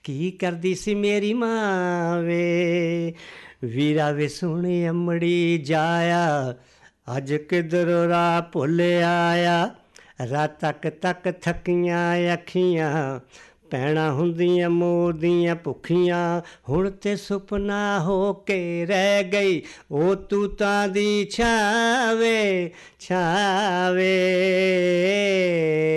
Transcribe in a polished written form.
ਕੀ ਕਰਦੀ ਸੀ ਮੇਰੀ ਮਾਂ ਵੇ। ਵੀਰਾ ਵੇ ਸੋਹਣੇ ਅੰਮੜੀ ਜਾਇਆ, ਅੱਜ ਕਿਧਰੋਂ ਰਾਹ ਭੁੱਲ ਆਇਆ। ਰਾਤ ਤੱਕ ਤੱਕ ਥੱਕੀਆਂ ਅੱਖੀਆਂ, ਭੈਣਾਂ ਹੁੰਦੀਆਂ ਮੋਰ ਦੀਆਂ ਭੁੱਖੀਆਂ। ਹੁਣ ਤੇ ਸੁਪਨਾ ਹੋ ਕੇ ਰਹਿ ਗਈ, ਉਹ ਤੂਤਾਂ ਦੀ ਛਾਂ ਵੇ, ਛਾਂ ਵੇ।